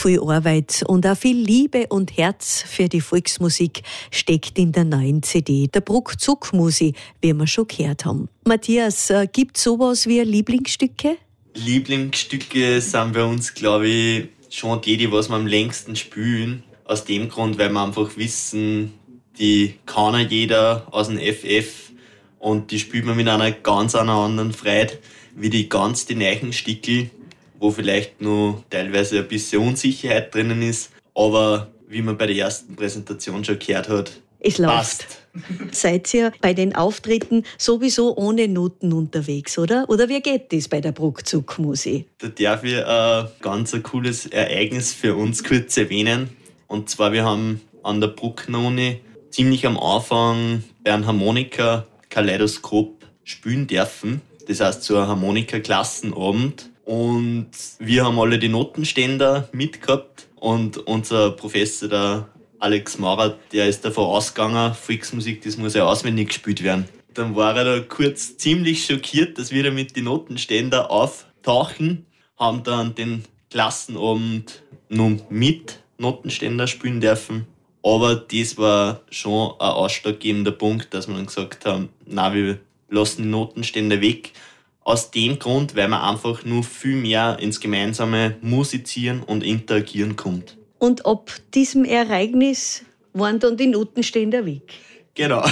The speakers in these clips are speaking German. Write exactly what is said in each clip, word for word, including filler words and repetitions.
Viel Arbeit und auch viel Liebe und Herz für die Volksmusik steckt in der neuen C D, der Bruckzuck-Musi, wie wir schon gehört haben. Matthias, gibt es sowas wie Lieblingsstücke? Lieblingsstücke sind bei uns, glaube ich, schon die, die was wir am längsten spielen. Aus dem Grund, weil wir einfach wissen, die kann ja jeder aus dem F F und die spielt man mit einer ganz einer anderen Freude wie die ganz die neuen Stickel, wo vielleicht noch teilweise ein bisschen Unsicherheit drinnen ist. Aber wie man bei der ersten Präsentation schon gehört hat, es läuft. Seid ihr bei den Auftritten sowieso ohne Noten unterwegs, oder? Oder wie geht das bei der Bruckzuck-Musi? Da darf ich ein ganz ein cooles Ereignis für uns kurz erwähnen. Und zwar, wir haben an der Bruckner-Uni ziemlich am Anfang bei einem Harmonika-Kaleidoskop spielen dürfen. Das heißt, so ein Harmonika-Klassenabend. Und wir haben alle die Notenständer mitgehabt. Und unser Professor, der Alex Maurer, der ist davon ausgegangen, Volksmusik, das muss ja auswendig gespielt werden. Dann war er da kurz ziemlich schockiert, dass wir da mit den Notenständer auftauchen, haben dann den Klassenabend nur mit Notenständer spielen dürfen. Aber das war schon ein ausschlaggebender Punkt, dass wir dann gesagt haben, nein, wir lassen die Notenständer weg. Aus dem Grund, weil man einfach nur viel mehr ins gemeinsame Musizieren und Interagieren kommt. Und ab diesem Ereignis waren dann die Notenständer weg. Genau.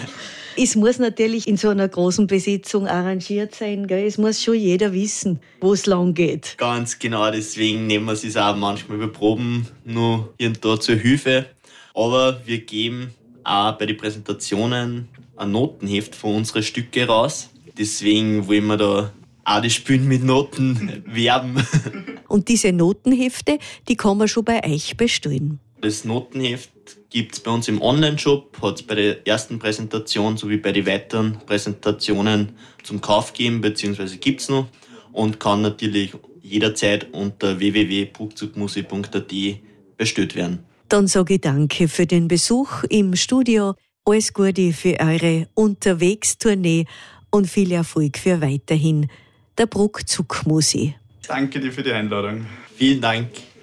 Es muss natürlich in so einer großen Besetzung arrangiert sein, gell? Es muss schon jeder wissen, wo es lang geht. Ganz genau, deswegen nehmen wir es auch manchmal bei Proben nur hier und da zur Hilfe. Aber wir geben auch bei den Präsentationen ein Notenheft von unseren Stücke raus. Deswegen wollen wir da auch das Spielen mit Noten werben. Und diese Notenhefte, die kann man schon bei euch bestellen. Das Notenheft gibt es bei uns im Online-Shop, hat es bei der ersten Präsentation sowie bei den weiteren Präsentationen zum Kauf gegeben, beziehungsweise gibt es noch und kann natürlich jederzeit unter w w w punkt bruckzuckmusi punkt a t bestellt werden. Dann sage ich danke für den Besuch im Studio, alles Gute für eure Unterwegstournee und viel Erfolg für weiterhin. Der Bruckzuck-Musi. Danke dir für die Einladung. Vielen Dank.